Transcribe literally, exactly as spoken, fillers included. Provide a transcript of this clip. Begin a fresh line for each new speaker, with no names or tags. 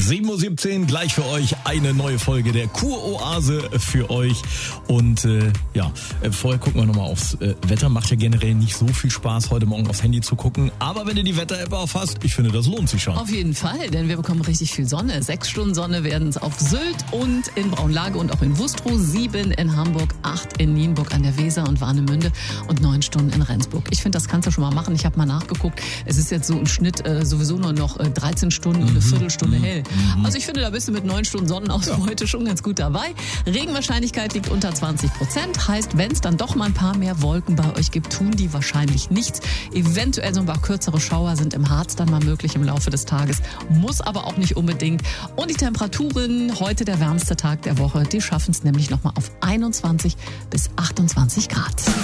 sieben Uhr siebzehn, gleich für euch eine neue Folge der Kuroase für euch. Und äh, ja, äh, vorher gucken wir nochmal aufs äh, Wetter. Macht ja generell nicht so viel Spaß, heute Morgen aufs Handy zu gucken. Aber wenn ihr die Wetter-App aufhast, ich finde, das lohnt sich schon.
Auf jeden Fall, denn wir bekommen richtig viel Sonne. Sechs Stunden Sonne werden es auf Sylt und in Braunlage und auch in Wustrow, sieben in Hamburg, acht in Nienburg an der Weser und Warnemünde und neun Stunden in Rendsburg. Ich finde, das kannst du schon mal machen. Ich habe mal nachgeguckt. Es ist jetzt so im Schnitt äh, sowieso nur noch äh, dreizehn Stunden und eine Viertelstunde hell. Also ich finde, da bist du mit neun Stunden Sonnenausbau ja. heute schon ganz gut dabei. Regenwahrscheinlichkeit liegt unter zwanzig Prozent. Heißt, wenn es dann doch mal ein paar mehr Wolken bei euch gibt, tun die wahrscheinlich nichts. Eventuell so ein paar kürzere Schauer sind im Harz dann mal möglich im Laufe des Tages. Muss aber auch nicht unbedingt. Und die Temperaturen, heute der wärmste Tag der Woche, die schaffen es nämlich nochmal auf einundzwanzig bis achtundzwanzig Grad.